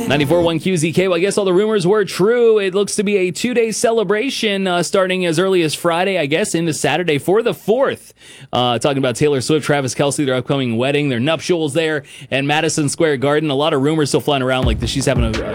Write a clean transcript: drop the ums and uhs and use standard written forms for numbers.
94.1 QZK. Well, I guess all the rumors were true. It looks to be a 2-day celebration starting as early as Friday, I guess, into Saturday for the 4th. Talking about Taylor Swift, Travis Kelce, their upcoming wedding, their nuptials there, and Madison Square Garden. A lot of rumors still flying around like that she's having a